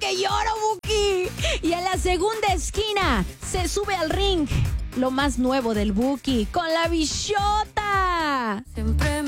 que lloro, Buki. Y en la segunda esquina se sube al ring lo más nuevo del Buki con la bichota. Siempre